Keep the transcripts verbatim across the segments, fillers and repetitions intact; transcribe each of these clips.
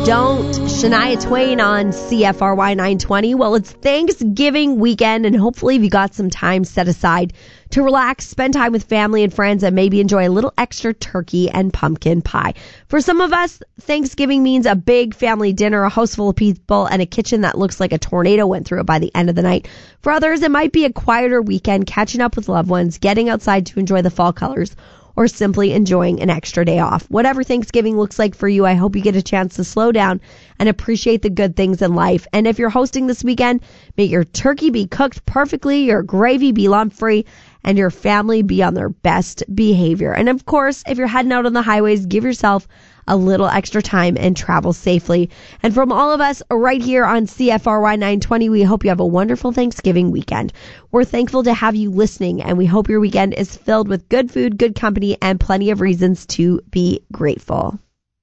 Don't. Shania Twain on C F R Y nine twenty. Well, it's Thanksgiving weekend, and hopefully you got some time set aside to relax, spend time with family and friends, and maybe enjoy a little extra turkey and pumpkin pie. For some of us, Thanksgiving means a big family dinner, a house full of people, and a kitchen that looks like a tornado went through it by the end of the night. For others, it might be a quieter weekend, catching up with loved ones, getting outside to enjoy the fall colors, or simply enjoying an extra day off. Whatever Thanksgiving looks like for you, I hope you get a chance to slow down and appreciate the good things in life. And if you're hosting this weekend, may your turkey be cooked perfectly, your gravy be lump-free, and your family be on their best behavior. And of course, if you're heading out on the highways, give yourself a little extra time and travel safely. And from all of us right here on C F R Y nine twenty, we hope you have a wonderful Thanksgiving weekend. We're thankful to have you listening, and we hope your weekend is filled with good food, good company, and plenty of reasons to be grateful.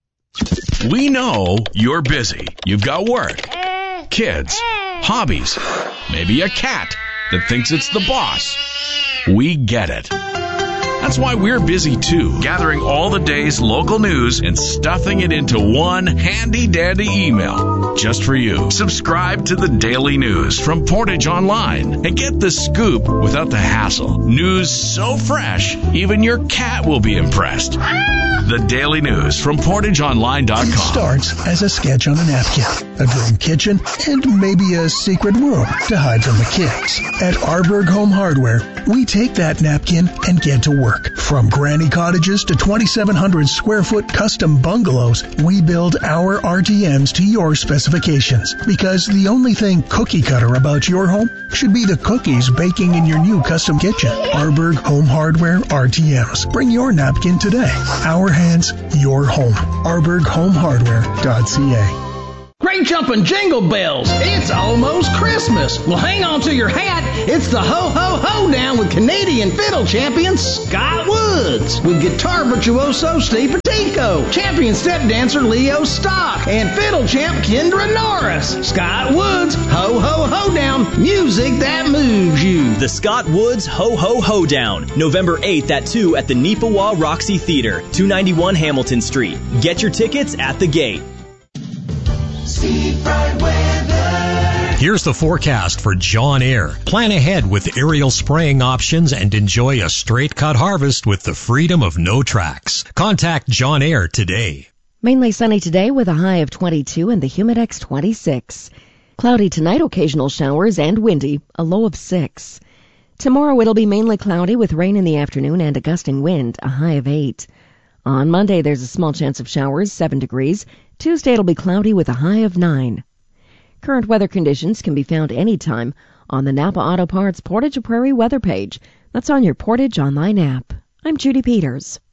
We know you're busy. You've got work, kids, hobbies, maybe a cat that thinks it's the boss. We get it. That's why we're busy too, gathering all the day's local news and stuffing it into one handy-dandy email just for you. Subscribe to the Daily News from Portage Online and get the scoop without the hassle. News so fresh, even your cat will be impressed. The Daily News from portage online dot com. It starts as a sketch on a napkin, a dream kitchen, and maybe a secret room to hide from the kids. At Arberg Home Hardware, we take that napkin and get to work. From granny cottages to twenty-seven hundred square foot custom bungalows, we build our R T Ms to your specifications. Because the only thing cookie cutter about your home should be the cookies baking in your new custom kitchen. Arberg Home Hardware R T Ms. Bring your napkin today. Our hands, your home. arberg home hardware dot c a. Great jumping jingle bells! It's almost Christmas! Well, hang on to your hat. It's the ho-ho-ho down with Canadian fiddle champion Scott Woods, with guitar virtuoso Steve Petico, champion step dancer Leo Stock, and fiddle champ Kendra Norris. Scott Woods, ho-ho-ho down, music that moves you. The Scott Woods Ho-Ho-Ho Down, November eighth at two at the Neepawa Roxy Theater, two ninety-one Hamilton Street. Get your tickets at the gate. Steve Bright Weather. Here's the forecast for John Eyre. Plan ahead with aerial spraying options and enjoy a straight cut harvest with the freedom of no tracks. Contact John Eyre today. Mainly sunny today with a high of twenty-two and the Humidex twenty-six. Cloudy tonight, occasional showers and windy, a low of six. Tomorrow it'll be mainly cloudy with rain in the afternoon and a gusting wind, a high of eight. On Monday there's a small chance of showers, seven degrees. Tuesday it'll be cloudy with a high of nine. Current weather conditions can be found anytime on the Napa Auto Parts Portage Prairie weather page. That's on your Portage Online app. I'm Judy Peters.